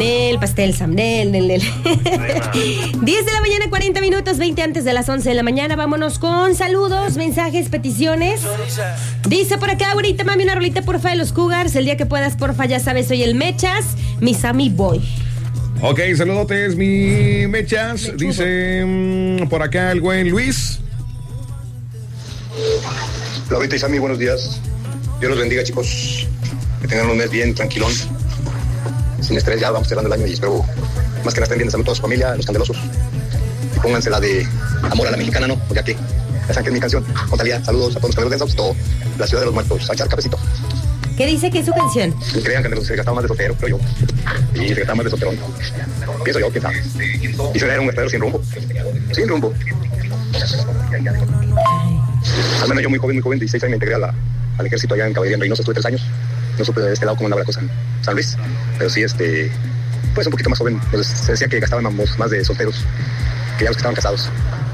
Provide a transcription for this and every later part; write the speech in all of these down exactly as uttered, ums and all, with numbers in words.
Nel, pastel Samnel, Nel, Nel. diez de la mañana, cuarenta minutos, veinte antes de las once de la mañana. Vámonos con saludos, mensajes, peticiones. Dice por acá, ahorita mami, una rolita porfa de los Cougars. El día que puedas, porfa, ya sabes, soy el Mechas, mi Sammy Boy. Ok, saludotes, mi Mechas. Mechudo. Dice mmm, por acá el buen Luis. Laurita y Sammy, buenos días. Dios los bendiga, chicos. Que tengan un mes bien tranquilón. Sin estrés, ya vamos cerrando el año y espero más que nada estén bien de salud toda su familia, los candelosos. Y pónganse la de amor a la mexicana, ¿no? Porque aquí, ya saben que es mi canción. Con Talía, saludos a todos los candelos densos, todo. La ciudad de los muertos, a echar cafecito. ¿Qué dice que es su canción? Y crean que se gastaba más de soltero, creo yo. Y se gastaba más de solterón. Pienso yo, quién sabe. Y se era un verdadero sin rumbo. Sin rumbo. Al menos yo muy joven, muy joven, dieciséis años, me integré a la, al ejército allá en Caballería en Reynosa, estuve tres años. No supe de este lado cómo andaba la cosa en San Luis. Pero sí, este, pues un poquito más joven. Pues se decía que gastábamos más de solteros que ya los que estaban casados.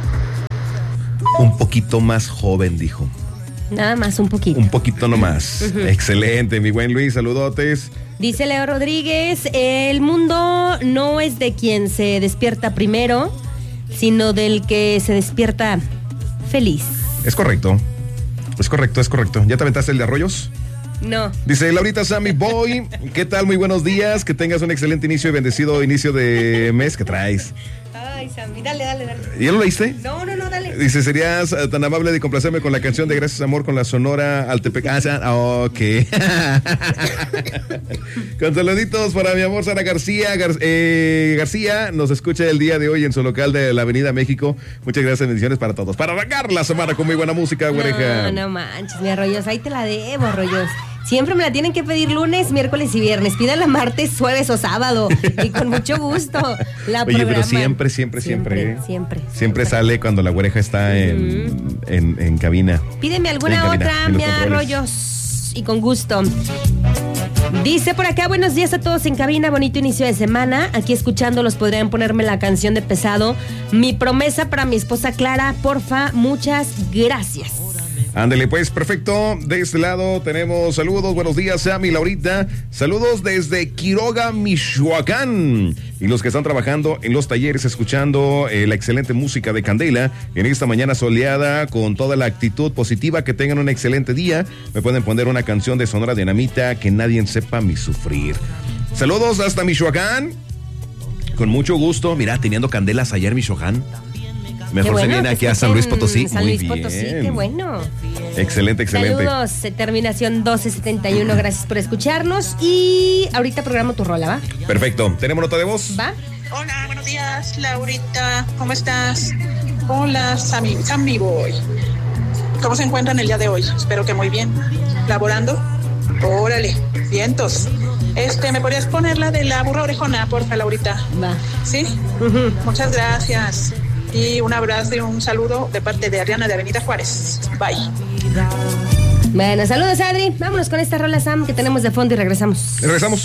Un poquito más joven, dijo. Nada más, un poquito. Un poquito nomás. Uh-huh. Excelente, mi buen Luis, saludotes. Dice Leo Rodríguez, el mundo no es de quien se despierta primero, sino del que se despierta feliz. Es correcto, es correcto, es correcto. ¿Ya te aventaste el de Arroyos? No. Dice Laurita Sammy Boy, ¿qué tal? Muy buenos días, que tengas un excelente inicio y bendecido inicio de mes que traes. Ay, Sammy, dale, dale, dale. ¿Ya lo leíste? No, no, no, dale. Dice, ¿serías tan amable de complacerme con la canción de Gracias Amor con la Sonora Altepec? Ah, ok. Con saluditos para mi amor Sara García. Gar- eh, García nos escucha el día de hoy en su local de la Avenida México. Muchas gracias, bendiciones para todos. Para arrancar la semana con muy buena música, güereja. No, no manches, mi Arroyos, ahí te la debo, Arroyos. Siempre me la tienen que pedir lunes, miércoles y viernes. Pídala martes, jueves o sábado. Y con mucho gusto la Oye, programan. pero siempre, siempre, siempre. Siempre, siempre. Siempre, siempre sale cuando la güereja está en, mm. en, en cabina. Pídeme alguna en cabina, otra, mi Arroyos. Y con gusto. Dice por acá, buenos días a todos en cabina, bonito inicio de semana. Aquí escuchándolos podrían ponerme la canción de Pesado. Mi promesa para mi esposa Clara, porfa, muchas gracias. Ándele, pues, perfecto. De este lado tenemos saludos. Buenos días, Sammy, Laurita. Saludos desde Quiroga, Michoacán. Y los que están trabajando en los talleres, escuchando eh, la excelente música de Candela en esta mañana soleada, con toda la actitud positiva, que tengan un excelente día. Me pueden poner una canción de Sonora Dinamita, Que Nadie Sepa Mi Sufrir. Saludos hasta Michoacán. Con mucho gusto. Mira, teniendo candelas ayer, Michoacán. Mejor bueno, se viene aquí a San Luis Potosí. San Luis Muy Potosí, bien. Qué bueno. Excelente, excelente. Saludos, terminación doce setenta y uno, gracias por escucharnos. Y ahorita programo tu rola, ¿va? Perfecto. ¿Tenemos nota de voz? ¿Va? Hola, buenos días, Laurita. ¿Cómo estás? Hola, Sammy, Sammy Boy. ¿Cómo se encuentran el día de hoy? Espero que muy bien. ¿Laborando? Órale, vientos. Este, ¿me podrías poner la de la burra orejona, porfa, Laurita? Va. ¿Sí? Uh-huh. Muchas gracias. Y un abrazo y un saludo de parte de Ariana de Avenida Juárez. Bye. Bueno, saludos, Adri. Vámonos con esta rola, Sam, que tenemos de fondo y regresamos. Regresamos.